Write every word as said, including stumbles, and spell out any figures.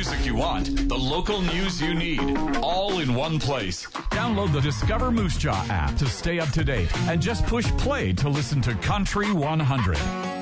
music you want, the local news you need, all in one place. Download the Discover Moose Jaw app to stay up to date and just push play to listen to Country one hundred.